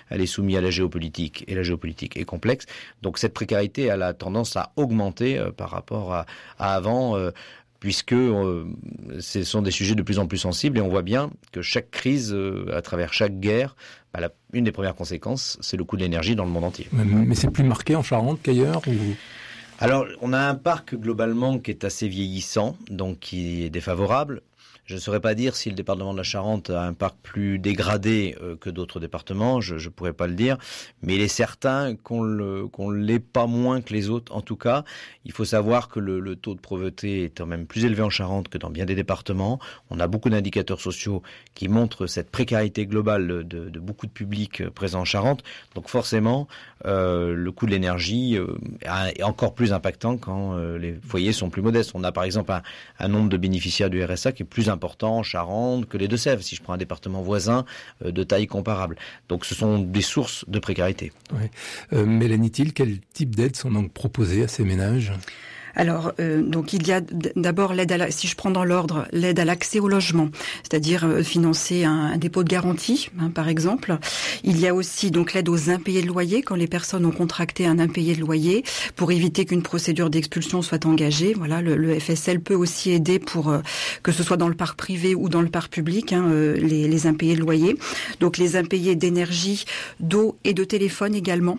elle est soumise à la géopolitique, et la géopolitique est complexe. Donc cette précarité, elle a tendance à augmenter par rapport à avant, puisque ce sont des sujets de plus en plus sensibles, et on voit bien que chaque crise, à travers chaque guerre, une des premières conséquences, c'est le coût de l'énergie dans le monde entier. Mais c'est plus marqué en Charente qu'ailleurs ou... Alors, on a un parc globalement qui est assez vieillissant, donc qui est défavorable. Je ne saurais pas dire si le département de la Charente a un parc plus dégradé que d'autres départements, je pourrais pas le dire, mais il est certain qu'on l'est pas moins que les autres. En tout cas, il faut savoir que le taux de pauvreté est quand même plus élevé en Charente que dans bien des départements. On a beaucoup d'indicateurs sociaux qui montrent cette précarité globale de beaucoup de publics présents en Charente. Donc forcément, le coût de l'énergie est encore plus impactant quand les foyers sont plus modestes. On a par exemple un nombre de bénéficiaires du RSA qui est plus important en Charente que les Deux-Sèvres, si je prends un département voisin de taille comparable. Donc ce sont des sources de précarité. Ouais. Mélanie Thiel, quel type d'aides sont donc proposées à ces ménages ? Alors, donc il y a d'abord l'aide si je prends dans l'ordre, l'aide à l'accès au logement, c'est-à-dire financer un dépôt de garantie, par exemple. Il y a aussi donc l'aide aux impayés de loyer quand les personnes ont contracté un impayé de loyer pour éviter qu'une procédure d'expulsion soit engagée. Voilà, le FSL peut aussi aider pour que ce soit dans le parc privé ou dans le parc public, les impayés de loyer. Donc les impayés d'énergie, d'eau et de téléphone également.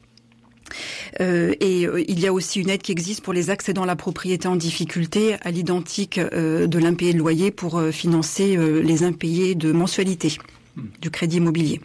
Il y a aussi une aide qui existe pour les accédants à la propriété en difficulté, à l'identique de l'impayé de loyer pour financer les impayés de mensualité du crédit immobilier.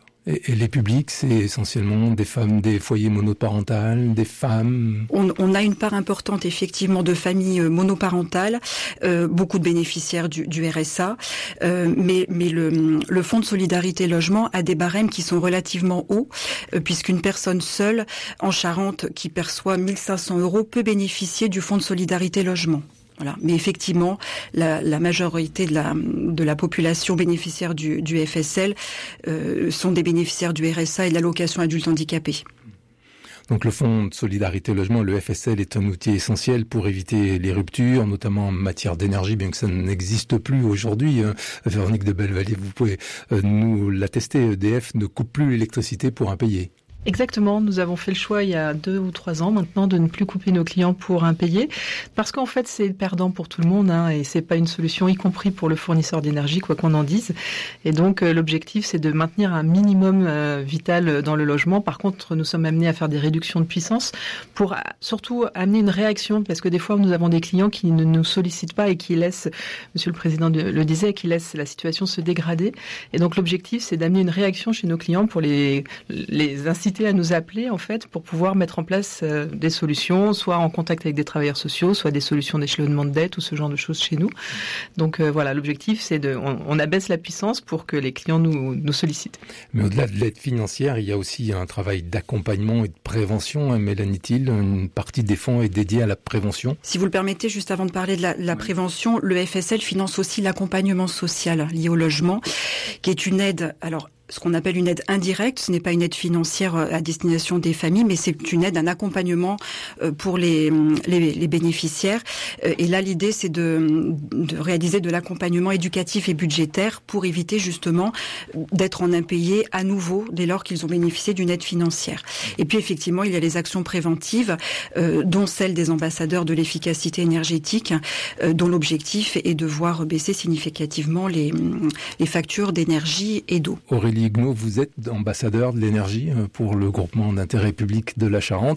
Et les publics, c'est essentiellement des femmes, des foyers monoparentales, des femmes. On a une part importante effectivement de familles monoparentales, beaucoup de bénéficiaires du RSA, mais le Fonds de solidarité logement a des barèmes qui sont relativement hauts, puisqu'une personne seule en Charente qui perçoit 1 500 € peut bénéficier du Fonds de solidarité logement. Voilà. Mais effectivement, la majorité de la population bénéficiaire du FSL sont des bénéficiaires du RSA et de l'allocation adulte handicapé. Donc le Fonds de solidarité logement, le FSL, est un outil essentiel pour éviter les ruptures, notamment en matière d'énergie, bien que ça n'existe plus aujourd'hui. Véronique de Bellevallier, vous pouvez nous l'attester, EDF ne coupe plus l'électricité pour impayés. Exactement, nous avons fait le choix il y a 2 ou 3 ans maintenant de ne plus couper nos clients pour impayés, parce qu'en fait c'est perdant pour tout le monde, et c'est pas une solution, y compris pour le fournisseur d'énergie, quoi qu'on en dise. Et donc l'objectif c'est de maintenir un minimum vital dans le logement. Par contre, nous sommes amenés à faire des réductions de puissance pour surtout amener une réaction, parce que des fois nous avons des clients qui ne nous sollicitent pas et qui laissent, Monsieur le Président le disait, qui laissent la situation se dégrader. Et donc l'objectif c'est d'amener une réaction chez nos clients pour les inciter à nous appeler en fait pour pouvoir mettre en place des solutions, soit en contact avec des travailleurs sociaux, soit des solutions d'échelonnement de dette ou ce genre de choses chez nous. Donc voilà, l'objectif c'est on abaisse la puissance pour que les clients nous sollicitent. Mais au-delà de l'aide financière, il y a aussi un travail d'accompagnement et de prévention. Mélanie Thiel, une partie des fonds est dédiée à la prévention. Si vous le permettez, juste avant de parler de la prévention, le FSL finance aussi l'accompagnement social lié au logement, qui est une aide, alors ce qu'on appelle une aide indirecte. Ce n'est pas une aide financière à destination des familles, mais c'est une aide, un accompagnement pour les bénéficiaires. Et là, l'idée, c'est de réaliser de l'accompagnement éducatif et budgétaire pour éviter justement d'être en impayé à nouveau dès lors qu'ils ont bénéficié d'une aide financière. Et puis, effectivement, il y a les actions préventives, dont celle des ambassadeurs de l'efficacité énergétique, dont l'objectif est de voir baisser significativement les factures d'énergie et d'eau. Aurélie Huguenot, vous êtes ambassadeur de l'énergie pour le groupement d'intérêt public de la Charente.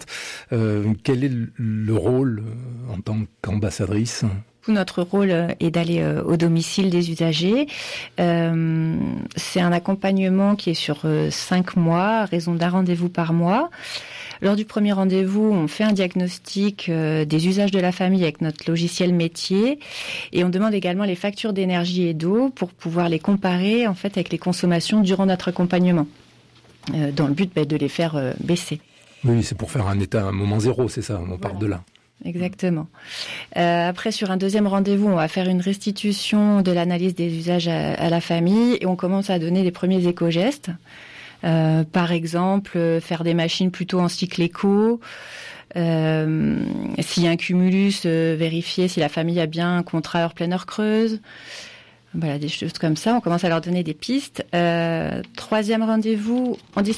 Quel est le rôle en tant qu'ambassadrice ? Notre rôle est d'aller au domicile des usagers. C'est un accompagnement qui est sur 5 mois, à raison d'un rendez-vous par mois. Lors du premier rendez-vous, on fait un diagnostic des usages de la famille avec notre logiciel métier et on demande également les factures d'énergie et d'eau pour pouvoir les comparer en fait avec les consommations durant notre accompagnement, dans le but de les faire baisser. Oui, c'est pour faire un état à un moment zéro, c'est ça, on part de là. Exactement. Après, sur un deuxième rendez-vous, on va faire une restitution de l'analyse des usages à la famille et on commence à donner les premiers éco-gestes. Par exemple, faire des machines plutôt en cycle éco. S'il y a un cumulus, vérifier si la famille a bien un contrat heure pleine heure creuse. Voilà, des choses comme ça. On commence à leur donner des pistes. Troisième rendez-vous, on dit